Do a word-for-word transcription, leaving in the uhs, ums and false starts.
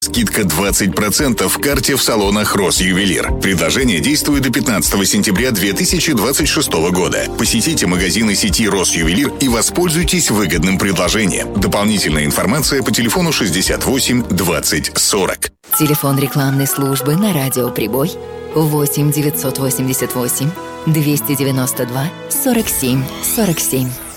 Скидка двадцать процентов в карте в салонах «Россювелир». Предложение действует до пятнадцатого сентября две тысячи двадцать шестого года. Посетите магазины сети «Россювелир» и воспользуйтесь выгодным предложением. Дополнительная информация по телефону шестьдесят восемь двадцать сорок. Телефон рекламной службы на радио «Прибой» восемь девятьсот восемьдесят восемь двести девяносто два сорок семь сорок семь.